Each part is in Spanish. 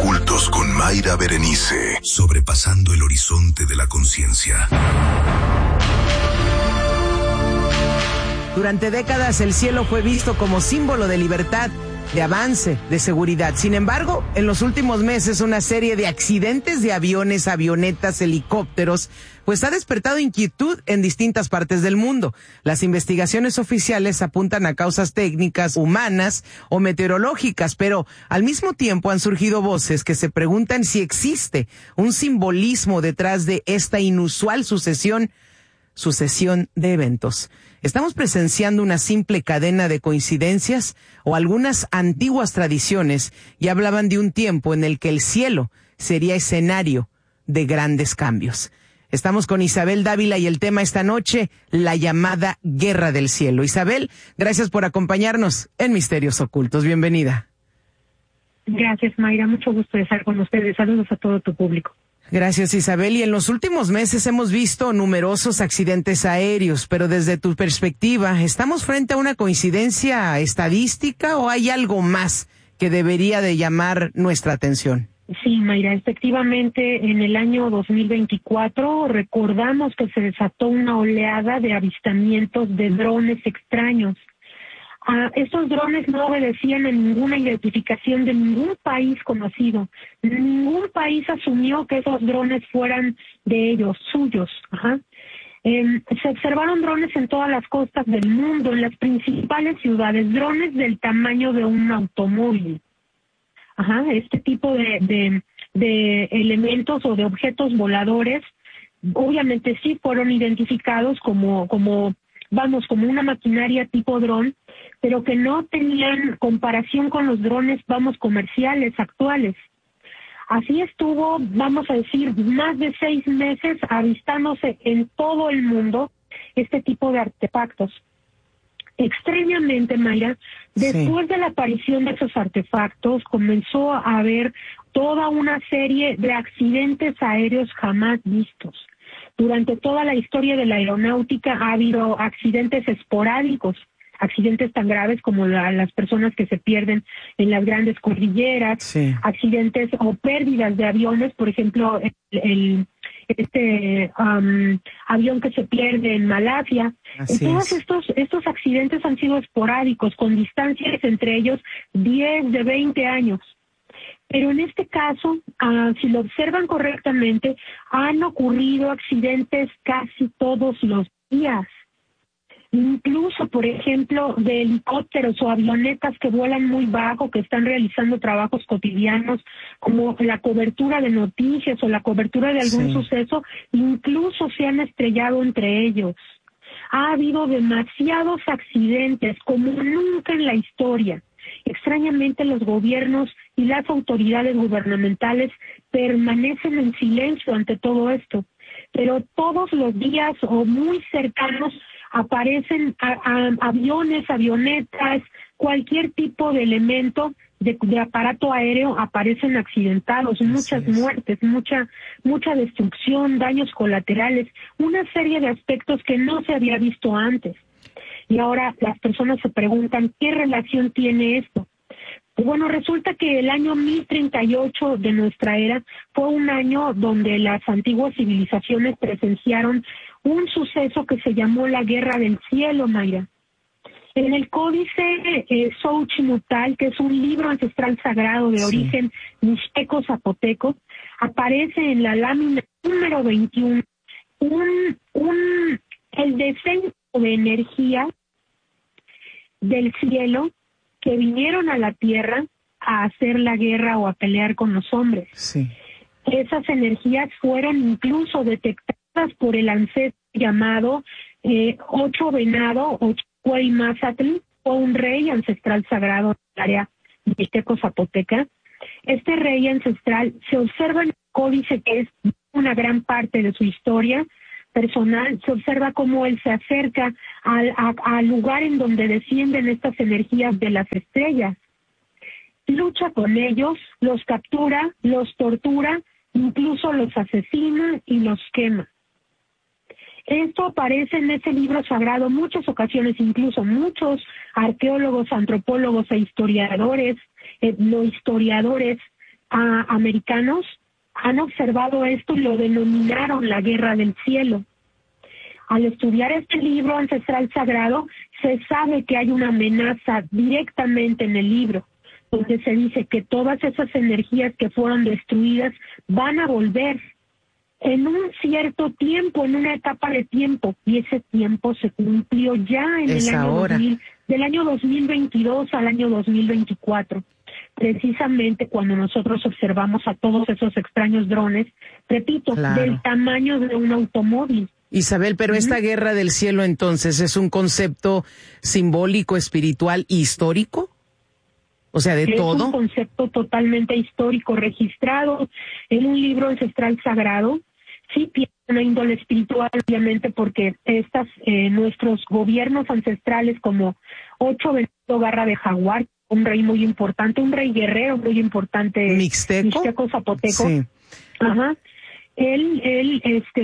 ocultos con Mayra Berenice, sobrepasando el horizonte de la conciencia. Durante décadas el cielo fue visto como símbolo de libertad, de avance, de seguridad. Sin embargo, en los últimos meses una serie de accidentes de aviones, avionetas, helicópteros, pues ha despertado inquietud en distintas partes del mundo. Las investigaciones oficiales apuntan a causas técnicas, humanas o meteorológicas, pero al mismo tiempo han surgido voces que se preguntan si existe un simbolismo detrás de esta inusual sucesión de eventos. ¿Estamos presenciando una simple cadena de coincidencias o algunas antiguas tradiciones ya hablaban de un tiempo en el que el cielo sería escenario de grandes cambios? Estamos con Isabel Dávila y el tema esta noche, la llamada Guerra del Cielo. Isabel, gracias por acompañarnos en Misterios Ocultos. Bienvenida. Gracias, Mayra. Mucho gusto de estar con ustedes. Saludos a todo tu público. Gracias, Isabel. Y en los últimos meses hemos visto numerosos accidentes aéreos, pero desde tu perspectiva, ¿estamos frente a una coincidencia estadística o hay algo más que debería de llamar nuestra atención? Sí, Mayra, efectivamente, en el año 2024 recordamos que se desató una oleada de avistamientos de drones extraños. Estos drones no obedecían a ninguna identificación de ningún país conocido. Ningún país asumió que esos drones fueran de ellos, suyos. Se observaron drones en todas las costas del mundo, en las principales ciudades, drones del tamaño de un automóvil. Este tipo de elementos o de objetos voladores, obviamente sí fueron identificados como una maquinaria tipo dron, pero que no tenían comparación con los drones, comerciales actuales. Así estuvo, vamos a decir, más de 6 meses avistándose en todo el mundo este tipo de artefactos. Extrañamente, Mayra, después de la aparición de esos artefactos, comenzó a haber toda una serie de accidentes aéreos jamás vistos. Durante toda la historia de la aeronáutica ha habido accidentes esporádicos, accidentes tan graves como las personas que se pierden en las grandes cordilleras, accidentes o pérdidas de aviones, por ejemplo, avión que se pierde en Malasia. Todos estos accidentes han sido esporádicos, con distancias entre ellos 10 de 20 años. Pero en este caso, si lo observan correctamente, han ocurrido accidentes casi todos los días. Incluso, por ejemplo, de helicópteros o avionetas que vuelan muy bajo, que están realizando trabajos cotidianos, como la cobertura de noticias o la cobertura de algún suceso, incluso se han estrellado entre ellos. Ha habido demasiados accidentes, como nunca en la historia. Extrañamente, los gobiernos y las autoridades gubernamentales permanecen en silencio ante todo esto, pero todos los días o muy cercanos aparecen aviones, avionetas, cualquier tipo de elemento de aparato aéreo aparecen accidentados, muchas muertes, mucha destrucción, daños colaterales, una serie de aspectos que no se había visto antes. Y ahora las personas se preguntan, ¿qué relación tiene esto? Bueno, resulta que el año 1038 de nuestra era fue un año donde las antiguas civilizaciones presenciaron un suceso que se llamó la Guerra del Cielo, Mayra. En el códice Xochimutal, que es un libro ancestral sagrado de origen mixteco-zapoteco, aparece en la lámina número 21 el descenso de energía del cielo que vinieron a la tierra a hacer la guerra o a pelear con los hombres. Esas energías fueron incluso detectadas por el ancestro llamado Ocho Venado o Chicuaymazatl, o un rey ancestral sagrado del área mixteco-zapoteca. Este rey ancestral se observa en el códice, que es una gran parte de su historia personal. Se observa cómo él se acerca al lugar en donde descienden estas energías de las estrellas. Lucha con ellos, los captura, los tortura, incluso los asesina y los quema. Esto aparece en ese libro sagrado muchas ocasiones, incluso muchos arqueólogos, antropólogos e historiadores, etnohistoriadores americanos han observado esto y lo denominaron la Guerra del Cielo. Al estudiar este libro ancestral sagrado, se sabe que hay una amenaza directamente en el libro, donde se dice que todas esas energías que fueron destruidas van a volver en un cierto tiempo, en una etapa de tiempo, y ese tiempo se cumplió ya en el año 2000, del año 2022 al año 2024. Precisamente cuando nosotros observamos a todos esos extraños drones, repito, del tamaño de un automóvil. Isabel, pero esta Guerra del Cielo entonces es un concepto simbólico, espiritual, histórico, o sea, de todo. Es un concepto totalmente histórico, registrado en un libro ancestral sagrado. Sí tiene una índole espiritual, obviamente, porque nuestros gobiernos ancestrales, como Ocho Venado Garra de Jaguar, un rey muy importante, un rey guerrero muy importante, mixteco zapoteco. Sí. Ajá. Él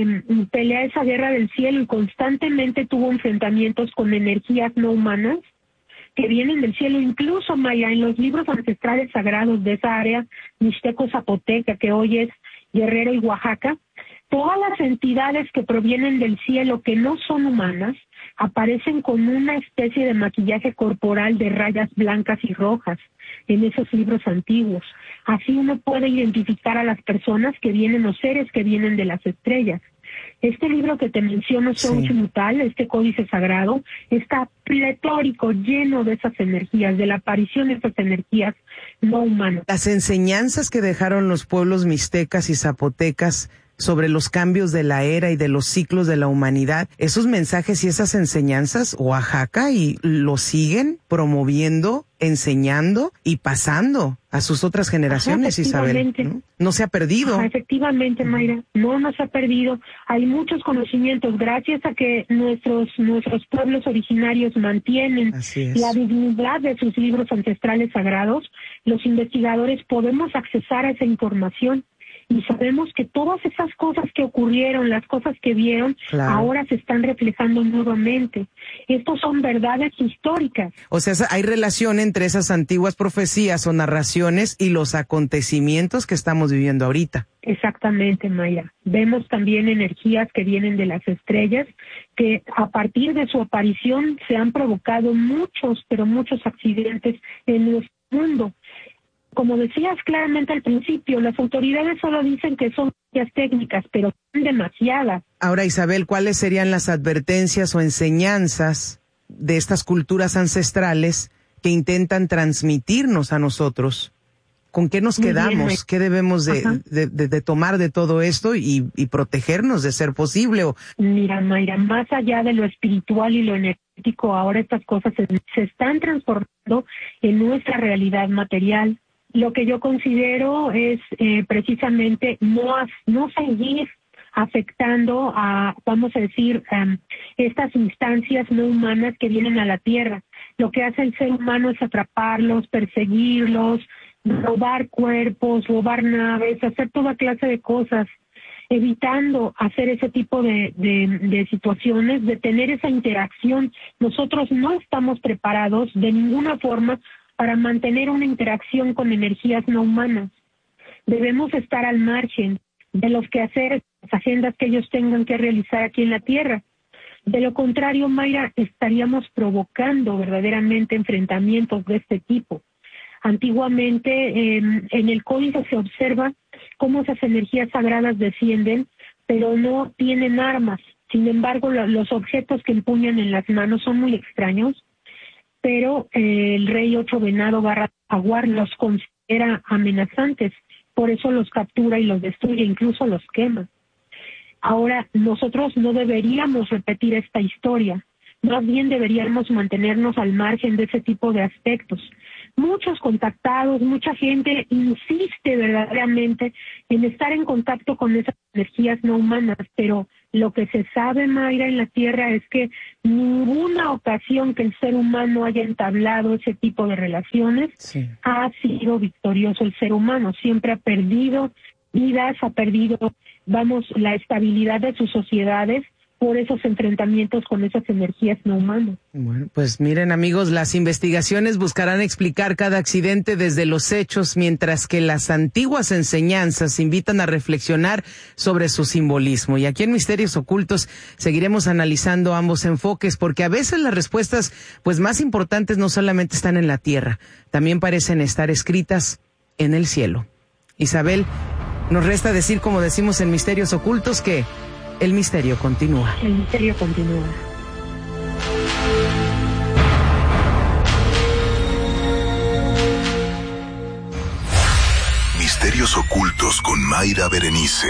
pelea esa Guerra del Cielo y constantemente tuvo enfrentamientos con energías no humanas que vienen del cielo. Incluso, Maya, en los libros ancestrales sagrados de esa área mixteco zapoteca, que hoy es Guerrero y Oaxaca, todas las entidades que provienen del cielo, que no son humanas, aparecen con una especie de maquillaje corporal de rayas blancas y rojas en esos libros antiguos. Así uno puede identificar a las personas que vienen, o seres que vienen de las estrellas. Este libro que te menciono, Xochimilcal, este códice sagrado, está pletórico, lleno de esas energías, de la aparición de esas energías no humanas. Las enseñanzas que dejaron los pueblos mixtecas y zapotecas sobre los cambios de la era y de los ciclos de la humanidad, esos mensajes y esas enseñanzas, Oaxaca y lo siguen promoviendo, enseñando y pasando a sus otras generaciones, Isabel. ¿No se ha perdido? Efectivamente, Mayra, no se ha perdido. Hay muchos conocimientos gracias a que nuestros pueblos originarios mantienen la dignidad de sus libros ancestrales sagrados. Los investigadores podemos accesar a esa información. Y sabemos que todas esas cosas que ocurrieron, las cosas que vieron, ahora se están reflejando nuevamente. Estos son verdades históricas. O sea, hay relación entre esas antiguas profecías o narraciones y los acontecimientos que estamos viviendo ahorita. Exactamente, Mayra. Vemos también energías que vienen de las estrellas, que a partir de su aparición se han provocado muchos, pero muchos accidentes en nuestro mundo. Como decías claramente al principio, las autoridades solo dicen que son técnicas, pero son demasiadas. Ahora, Isabel, ¿cuáles serían las advertencias o enseñanzas de estas culturas ancestrales que intentan transmitirnos a nosotros? ¿Con qué nos quedamos? ¿Qué debemos de tomar de todo esto y protegernos de ser posible? Mira, Mayra, más allá de lo espiritual y lo energético, ahora estas cosas se están transformando en nuestra realidad material. Lo que yo considero es precisamente no seguir afectando a, vamos a decir, estas instancias no humanas que vienen a la Tierra. Lo que hace el ser humano es atraparlos, perseguirlos, robar cuerpos, robar naves, hacer toda clase de cosas, evitando hacer ese tipo de situaciones, de tener esa interacción. Nosotros no estamos preparados de ninguna forma para mantener una interacción con energías no humanas. Debemos estar al margen de los quehaceres, las agendas que ellos tengan que realizar aquí en la Tierra. De lo contrario, Mayra, estaríamos provocando verdaderamente enfrentamientos de este tipo. Antiguamente, en el códice se observa cómo esas energías sagradas descienden, pero no tienen armas. Sin embargo, los objetos que empuñan en las manos son muy extraños, pero el rey Ocho Venado Garra de Jaguar los considera amenazantes, por eso los captura y los destruye, incluso los quema. Ahora, nosotros no deberíamos repetir esta historia, más bien deberíamos mantenernos al margen de ese tipo de aspectos. Muchos contactados, mucha gente insiste verdaderamente en estar en contacto con esas energías no humanas, pero lo que se sabe, Mayra, en la Tierra es que ninguna ocasión que el ser humano haya entablado ese tipo de relaciones ha sido victorioso el ser humano. Siempre ha perdido vidas, ha perdido, la estabilidad de sus sociedades por esos enfrentamientos con esas energías no humanas. Bueno, pues miren, amigos, las investigaciones buscarán explicar cada accidente desde los hechos, mientras que las antiguas enseñanzas invitan a reflexionar sobre su simbolismo. Y aquí en Misterios Ocultos seguiremos analizando ambos enfoques, porque a veces las respuestas pues más importantes no solamente están en la tierra, también parecen estar escritas en el cielo. Isabel, nos resta decir, como decimos en Misterios Ocultos, que el misterio continúa. El misterio continúa. Misterios Ocultos con Mayra Berenice.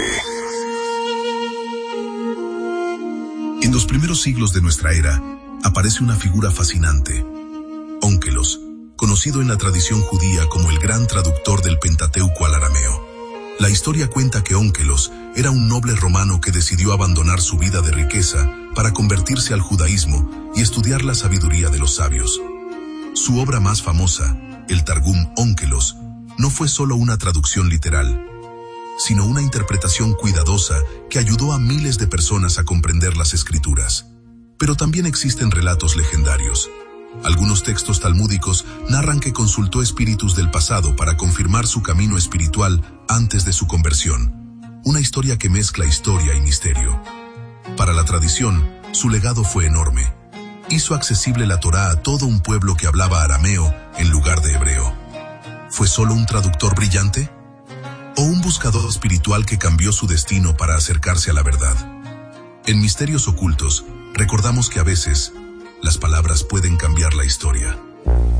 En los primeros siglos de nuestra era, aparece una figura fascinante, Ónkelos, conocido en la tradición judía como el gran traductor del Pentateuco al arameo. La historia cuenta que Ónkelos era un noble romano que decidió abandonar su vida de riqueza para convertirse al judaísmo y estudiar la sabiduría de los sabios. Su obra más famosa, el Targum Ónkelos, no fue solo una traducción literal, sino una interpretación cuidadosa que ayudó a miles de personas a comprender las escrituras. Pero también existen relatos legendarios. Algunos textos talmúdicos narran que consultó espíritus del pasado para confirmar su camino espiritual antes de su conversión. Una historia que mezcla historia y misterio. Para la tradición, su legado fue enorme. Hizo accesible la Torá a todo un pueblo que hablaba arameo en lugar de hebreo. ¿Fue solo un traductor brillante? ¿O un buscador espiritual que cambió su destino para acercarse a la verdad? En Misterios Ocultos, recordamos que a veces las palabras pueden cambiar la historia.